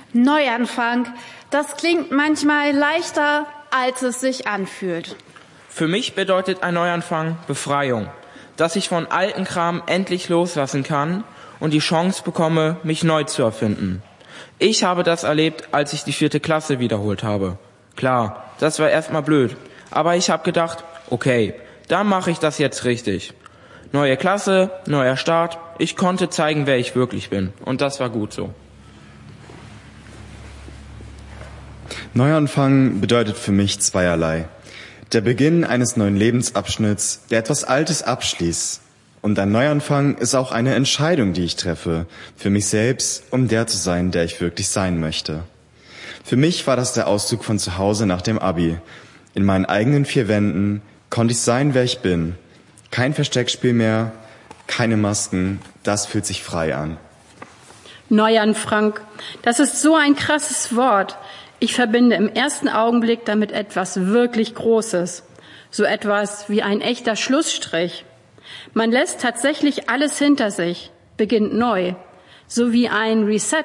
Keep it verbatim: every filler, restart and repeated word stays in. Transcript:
Neuanfang, das klingt manchmal leichter, als es sich anfühlt. Für mich bedeutet ein Neuanfang Befreiung, dass ich von alten Kram endlich loslassen kann und die Chance bekomme, mich neu zu erfinden. Ich habe das erlebt, als ich die vierte Klasse wiederholt habe. Klar, das war erstmal blöd, aber ich habe gedacht, okay, dann mache ich das jetzt richtig. Neue Klasse, neuer Start, ich konnte zeigen, wer ich wirklich bin und das war gut so. Neuanfang bedeutet für mich zweierlei. Der Beginn eines neuen Lebensabschnitts, der etwas Altes abschließt. Und ein Neuanfang ist auch eine Entscheidung, die ich treffe, für mich selbst, um der zu sein, der ich wirklich sein möchte. Für mich war das der Auszug von zu Hause nach dem Abi. In meinen eigenen vier Wänden konnte ich sein, wer ich bin. Kein Versteckspiel mehr, keine Masken, das fühlt sich frei an. Neuanfang, das ist so ein krasses Wort. Ich verbinde im ersten Augenblick damit etwas wirklich Großes, so etwas wie ein echter Schlussstrich. Man lässt tatsächlich alles hinter sich, beginnt neu, so wie ein Reset